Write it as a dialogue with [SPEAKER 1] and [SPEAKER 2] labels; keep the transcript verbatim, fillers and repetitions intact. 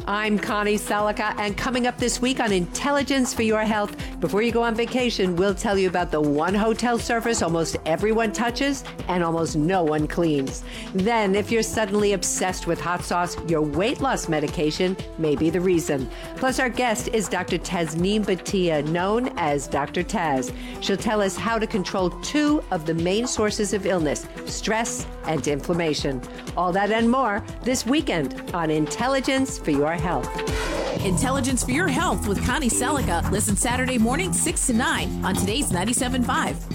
[SPEAKER 1] I'm Connie Salica, and coming up this week on Intelligence for Your Health, before you go on vacation, we'll tell you about the one hotel surface almost everyone touches and almost no one cleans. Then, if you're suddenly obsessed with hot sauce, your weight loss medication may be the reason. Plus, our guest is Doctor Tasneem Bhatia, known as Doctor Taz. She'll tell us how to control two of the main sources of illness, stress and inflammation. All that and more this weekend on Intelligence for Your Health.
[SPEAKER 2] Intelligence for Your Health with Connie Salica. Listen Saturday morning, six to nine on today's ninety-seven point five.